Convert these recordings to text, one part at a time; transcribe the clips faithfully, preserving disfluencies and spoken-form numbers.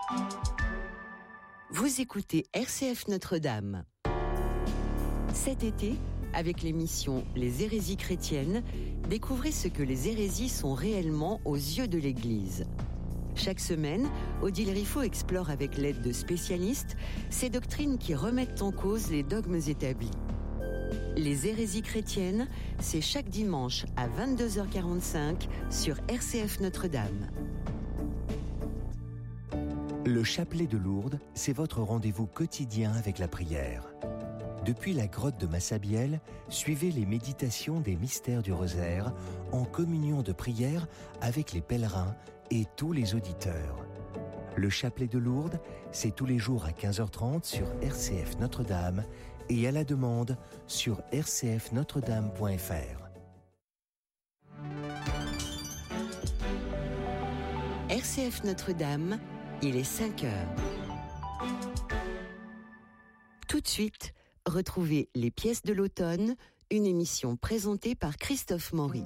Vous écoutez R C F Notre-Dame. Cet été, avec l'émission Les hérésies chrétiennes, découvrez ce que les hérésies sont réellement aux yeux de l'Église. Chaque semaine, Odile Riffaut explore avec l'aide de spécialistes ces doctrines qui remettent en cause les dogmes établis. Les hérésies chrétiennes, c'est chaque dimanche à vingt-deux heures quarante-cinq sur R C F Notre-Dame. Le chapelet de Lourdes, c'est votre rendez-vous quotidien avec la prière. Depuis la grotte de Massabielle, suivez les méditations des mystères du rosaire en communion de prière avec les pèlerins et tous les auditeurs. Le chapelet de Lourdes, c'est tous les jours à quinze heures trente sur R C F Notre-Dame et à la demande sur r c f notre dame point f r. R C F Notre-Dame, il est cinq heures. Tout de suite, retrouvez Les pièces de l'automne, une émission présentée par Christophe Maury.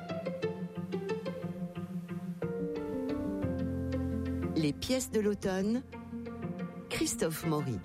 Les pièces de l'automne, Christophe Maury.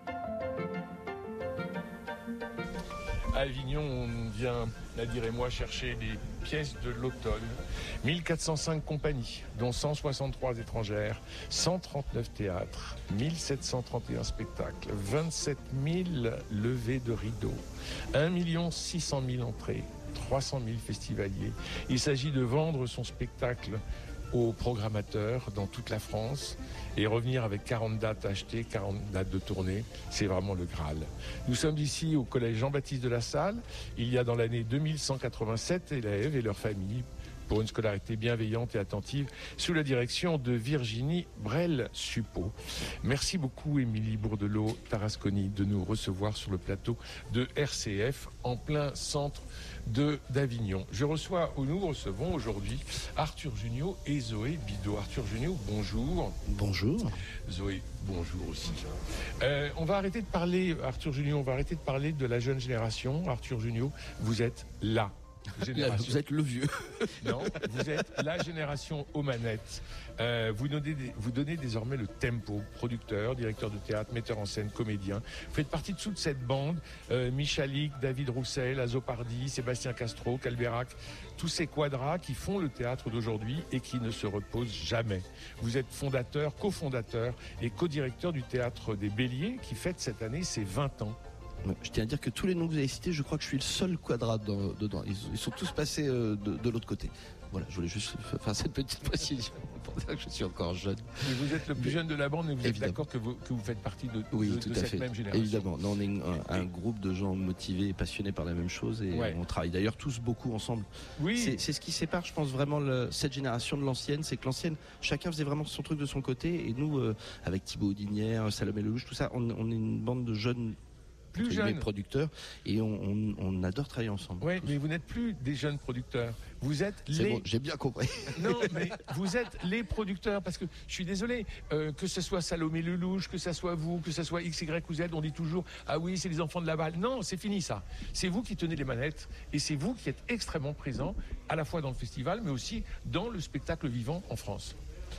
À Avignon, on vient, Nadir et moi, chercher les pièces de l'automne. mille quatre cent cinq compagnies, dont cent soixante-trois étrangères, cent trente-neuf théâtres, mille sept cent trente et un spectacles, vingt-sept mille levées de rideaux, un million six cent mille entrées, trois cent mille festivaliers. Il s'agit de vendre son spectacle aux programmateurs dans toute la France et revenir avec quarante dates achetées, quarante dates de tournée, c'est vraiment le Graal. Nous sommes ici au collège Jean-Baptiste de la Salle. Il y a dans l'année deux mille cent quatre-vingt-sept élèves et leurs familles pour une scolarité bienveillante et attentive sous la direction de Virginie Brel-Suppot. Merci beaucoup Émilie Bourdelot-Tarasconi de nous recevoir sur le plateau de R C F en plein centre de d'Avignon. Je reçois, ou nous recevons aujourd'hui Arthur Junio et Zoé Bidault. Arthur Junio, bonjour. Bonjour. Zoé, bonjour aussi. Euh, on va arrêter de parler, Arthur Junio, on va arrêter de parler de la jeune génération. Arthur Junio, vous êtes là. Génération. Vous êtes le vieux. Non, vous êtes la génération aux manettes. Euh, vous, donnez des, vous donnez désormais le tempo. Producteur, directeur de théâtre, metteur en scène, comédien. Vous faites partie de toute cette bande. Euh, Michalik, David Roussel, Azopardi, Sébastien Castro, Calberac. Tous ces quadras qui font le théâtre d'aujourd'hui et qui ne se reposent jamais. Vous êtes fondateur, cofondateur et co-directeur du Théâtre des Béliers qui fête cette année ses vingt ans. Je tiens à dire que tous les noms que vous avez cités, je crois que je suis le seul quadra dans, dedans. Ils, ils sont tous passés euh, de, de l'autre côté. Voilà, je voulais juste faire cette petite précision pour dire que je suis encore jeune. Mais vous êtes le plus jeune de la bande et vous Évidemment. êtes d'accord que vous, que vous faites partie de, oui, de, tout de à cette fait. même génération. Évidemment, non, on est une, un, un groupe de gens motivés et passionnés par la même chose et ouais. On travaille d'ailleurs tous beaucoup ensemble. Oui. C'est, c'est ce qui sépare, je pense, vraiment le, cette génération de l'ancienne. C'est que l'ancienne, chacun faisait vraiment son truc de son côté et nous, euh, avec Thibaut Audinière, Salomé Lelouch, tout ça, on, on est une bande de jeunes plus jeunes producteurs et on, on, on adore travailler ensemble. Oui, mais vous n'êtes plus des jeunes producteurs. Vous êtes c'est les. Bon, j'ai bien compris. Non, mais vous êtes les producteurs parce que je suis désolé euh, que ce soit Salomé Lelouch, que ce soit vous, que ce soit X, Y ou Z, on dit toujours ah oui c'est les enfants de la balle. Non, c'est fini ça. C'est vous qui tenez les manettes et c'est vous qui êtes extrêmement présent à la fois dans le festival mais aussi dans le spectacle vivant en France.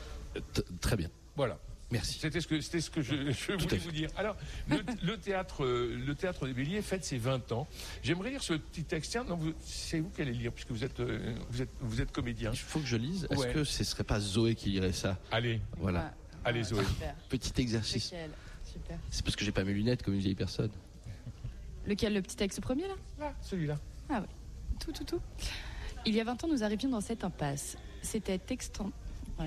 T- très bien. Voilà. Merci. C'était ce que, c'était ce que je, je voulais vous dire. Alors, le, le théâtre, le théâtre des Béliers fête ses vingt ans. J'aimerais lire ce petit texte. Non, vous, c'est vous qui allez lire, puisque vous êtes, vous êtes, vous êtes comédien. Il faut que je lise. Est-ce ouais. que ce serait pas Zoé qui lirait ça? Allez. Voilà. Ah, allez, Zoé. Super. Petit exercice. Lequel? Super. C'est parce que j'ai pas mes lunettes comme une vieille personne. Lequel? Le petit texte premier, là? Là, celui-là. Ah oui. Tout, tout, tout. Il y a vingt ans, nous arrivions dans cette impasse. C'était extra... Ouais.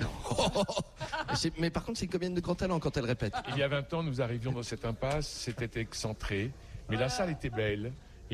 c'est, mais par contre, c'est une comédienne de grand talent quand elle répète. Il y a vingt ans, nous arrivions dans cette impasse. C'était excentré. Mais la salle était belle.